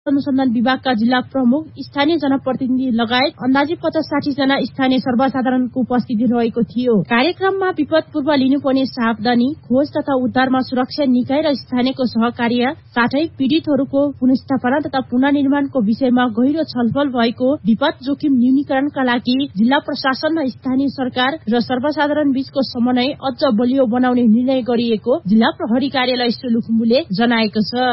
अनुसन्धान विभागका जिल्ला प्रमुख, स्थानीय जनप्रतिनिधि लगायत अन्दाजी 50-60 जना स्थानीय सर्वसाधारणको उपस्थिति रहेको थियो। कार्यक्रममा विपद पूर्व लिनुपर्ने सावधानी, खोज तथा उद्धारमा सुरक्षा निकाय र स्थानीयको सहकार्य साथै पीडितहरूको पुनर्स्थापना तथा पुनर्निर्माणको विषयमा गहिरो छलफल भएको। विपद जोखिम न्यूनीकरणका लागि जिल्ला प्रशासन र स्थानीय सरकार र सर्वसाधारण बीचको समन्वय अझ बलियो बनाउने निर्णय गरिएको जिल्ला प्रहरी कार्यालय सोलुखुम्बुले जनाएको छ।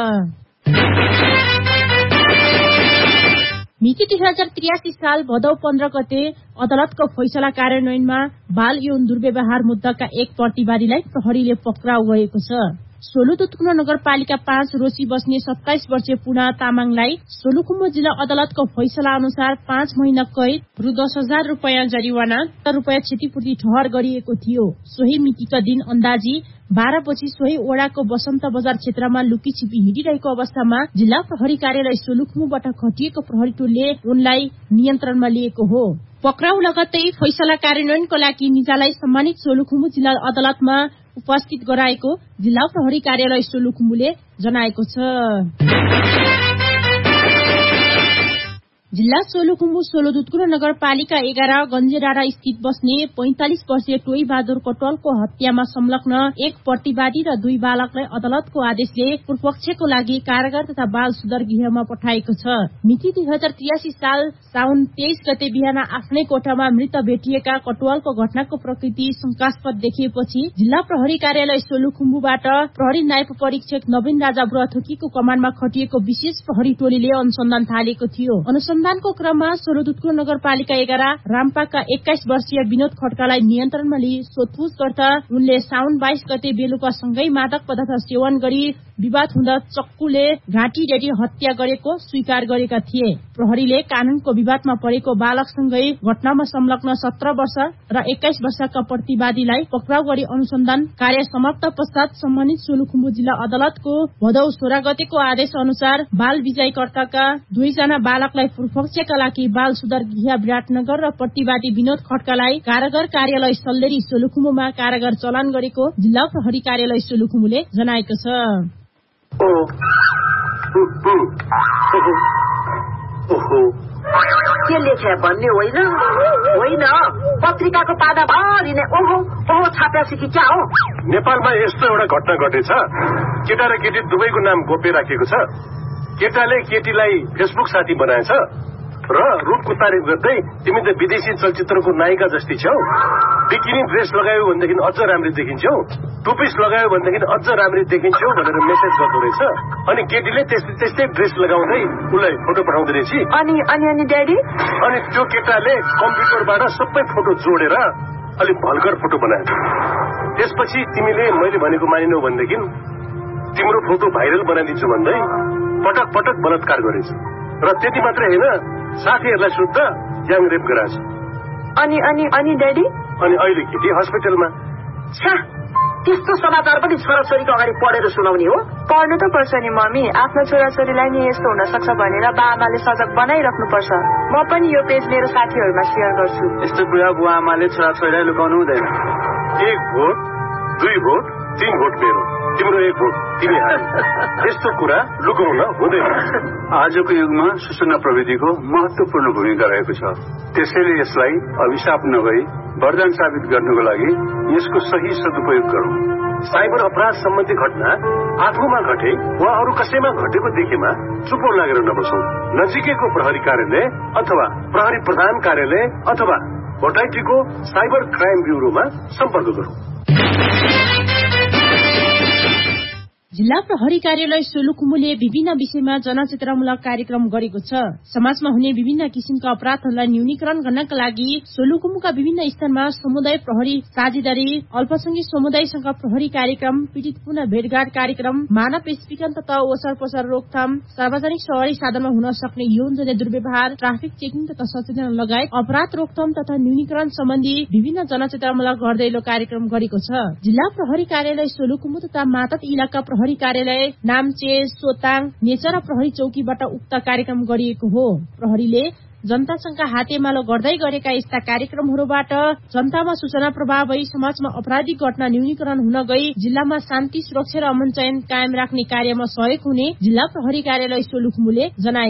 मिति 2083 साल भदौ 15 गते अदालतको फैसला कार्यान्वयनमा बाल यौन दुर्व्यवहार मुद्दाका एक प्रतिवादीलाई प्रहरीले पक्राउ गरेको छ। सोलुतुतकुना नगरपालिका 5 रोशी बस्ने 27 वर्षीय पूर्णा तामाङलाई सोलुखुम्बु जिल्ला अदालतको फैसला अनुसार 5 महिना कैद रु 10,000 रुपैयाँ जरिवाना रुपैयाँ क्षतिपूर्ति ठहर गरिएको थियो। सोही मितिका दिन अन्दाजी 12 बजी सोही ओडाको बसन्त बजार क्षेत्रमा लुकीछिपी हिँडिरहेको अवस्थामा जिल्ला प्रहरी कार्यालय सोलुखुम्बुबाट खटिएको प्रहरी टोलले उनलाई नियन्त्रणमा लिएको हो। पक्राउ लगत्तै फैसला कार्यान्वयनको लागि निजालाई सम्मानित सोलुखुम्बु जिल्ला अदालतमा उपस्थित गराएको जिल्ला प्रहरी कार्यालय सोलुखुम्बुले जनाएको छ। जिल्ला सोलुखुम्बु सोलुतुतकुना नगरपालिका 11 गञ्जेडाँडा स्थित बस्ने 45 वर्षीय टोई बहादुर कटवालको हत्यामा संलग्न एक प्रतिवादी र 2 बालकलाई अदालतको आदेशले पूर्वपक्षको लागि कारागार तथा बाल सुधार गृहमा पठाएको छ। मिति 2083 साल साउन 23 गते बिहान आफ्नै कोठामा मृत भेटिएका कटवालको घटनाको प्रकृति शंकास्पद देखिएपछि जिल्ला प्रहरी कार्यालय सोलुखुम्बुबाट प्रहरी नायब परीक्षक नवीन राजा बुढाथोकीको कमानमा खटिएको विशेष प्रहरी टोलीले अनुसन्धान थालेको थियो। अनुसन्धानको क्रममा सोलुतुतकुना नगरपालिका 11 रामपाका 21 वर्षीय विनोद खड्कालाई नियन्त्रणमा लिई सोधपुछ गर्दा उनले साउन 22 गते बेलुका सँगै मादक पदार्थ सेवन गरी विवाद हुँदा चक्कुले घाँटी रेडी हत्या गरेको स्वीकार गरेका थिए। प्रहरीले कानूनको विवादमा परेको बालकसँगै घटनामा संलग्न 17 वर्ष र 21 वर्षका प्रतिवादीलाई पक्राउ गरी अनुसन्धान कार्य समाप्त पश्चात सम्मानित सोलुखुम्बु जिल्ला अदालतको भदौ 16 गतेको आदेश अनुसार बाल विजयकर्ताका 2 जना बालकलाई पूर्वपक्षका लागि बाल सुधार गृह विराटनगर र प्रतिवादी विनोद खड्कालाई कारागार कार्यालय सल्लेरी सोलुखुम्बुमा कारागार चलान गरेको जिल्ला प्रहरी कार्यालय सोलुखुम्बुले जनाएको छ। के लेखे भन्ने होइन पत्रिकाको पादा भरि नै ओहो छापेपछि कि क्या हो? नेपालमा यस्तो एउटा घटना घटेछ। केटा र केटी दुवैको नाम गोप्य राखिएको छ। केटाले केटीलाई फेसबुक साथी बनाएछ र रूपको तारिफ गर्दै तिमी त विदेशी चलचित्रको नायिका जस्तै छौ, बिकिनी ड्रेस लगायो भनेदेखि अझ राम्री देखिन्छौ, टुपिस लगायो भनेदेखि अझ राम्री देखिन्छौ भनेर मेसेज गर्दो रहेछ। अनि केटीले त्यस्तै ड्रेस लगाउँदै उसलाई फोटो पठाउँदै रहेछ। अनि ड्याडी अनि त्यो केटाले कम्प्युटरबाट सबै फोटो जोडेर अलिक भल्कर फोटो बनायो। त्यसपछि तिमीले मैले भनेको मानिनौ भनेदेखि तिम्रो फोटो भाइरल बनाइदिन्छु भन्दै पटक पटक बलात्कार गरेछ र त्यति मात्रै होइन, साथीहरूलाई शुद्ध ग्याङ रेप गराएछ। अनि ड्याडी अनि अहिले केटी हस्पिटलमा। त्यस्तो समाचार पनि छोराछोरीको अगाडि पढेर सुनाउने हो? पढ्नु त पर्छ नि मम्मी। आफ्नो छोराछोरीलाई नि यस्तो हुन सक्छ भनेर बाआमाले सजग बनाइराख्नु पर्छ। म पनि यो पेज मेरो साथीहरूमा सेयर गर्छु। यस्तो कुरा बुवा आमाले छोराछोरीलाई लुकाउनु हुँदैन। 1 भोट 2 भोट 3 भोट मेरो, तिम्रो 1 भोट तिमी हार। यस्तो कुरा लुकाउन हुँदैन। आजको युगमा सूचना प्रविधिको महत्वपूर्ण भूमिका रहेको छ। त्यसैले यसलाई अभिशाप नभई वरदान साबित गर्नको लागि यसको सही सदुपयोग गरौं। साइबर अपराध सम्बन्धी घटना आफूमा घटे वा अरू कसैमा घटेको देखेमा चुप लागेर नबसौं। नजिकैको प्रहरी कार्यालय अथवा प्रहरी प्रधान कार्यालय अथवा भोटाइटीको साइबर क्राइम ब्युरोमा सम्पर्क गरौं। जिल्ला प्रहरी कार्यालय सोलुखुम्बुले विभिन्न विषयमा जनचेतनामूलक कार्यक्रम गरेको छ। समाजमा हुने विभिन्न किसिमका अपराधहरूलाई न्यूनीकरण गर्नका लागि सोलुखुम्बुका विभिन्न स्थानमा समुदाय प्रहरी साझेदारी, अल्पसंख्यक समुदायसँग प्रहरी कार्यक्रम, पीडित पुनः भेटघाट कार्यक्रम, मानव स्पीकन तथा ओसार पसार रोकथाम, सार्वजनिक सवारी साधनमा हुन सक्ने यौनजन्य दुर्व्यवहार, ट्राफिक चेकिङ तथा सचेतना लगायत अपराध रोकथाम तथा न्यूनीकरण सम्बन्धी विभिन्न जनचेतनामूलक गर्दैलो कार्यक्रम गरेको छ। जिल्ला प्रहरी कार्यालय सोलुखुम्बु तथा मातहत इलाका प्रहरी कार्यालय नाम्चे, सोताङ, नेचर र प्रहरी चौकीबाट उक्त कार्यक्रम गरिएको हो। प्रहरीले जनतासँग हातेमालो गर्दै गरेका यस्ता कार्यक्रमहरूबाट जनतामा सूचना प्रवाह भई समाजमा आपराधिक घटना न्यूनीकरण हुन गई जिल्लामा शान्ति सुरक्षा र अमन चयन कायम राख्ने कार्यमा सहयोग हुने जिल्ला प्रहरी कार्यालय सोलुखुम्बुले जनाए।